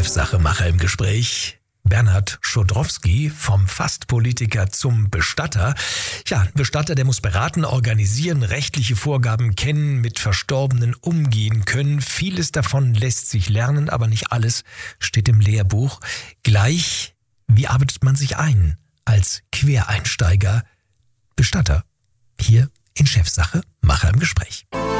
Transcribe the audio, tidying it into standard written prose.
Chefsache Macher im Gespräch. Bernhard Schodrowski vom Fastpolitiker zum Bestatter. Ja, ein Bestatter, der muss beraten, organisieren, rechtliche Vorgaben kennen, mit Verstorbenen umgehen können. Vieles davon lässt sich lernen, aber nicht alles steht im Lehrbuch. Gleich, wie arbeitet man sich ein als Quereinsteiger Bestatter? Hier in Chefsache Macher im Gespräch.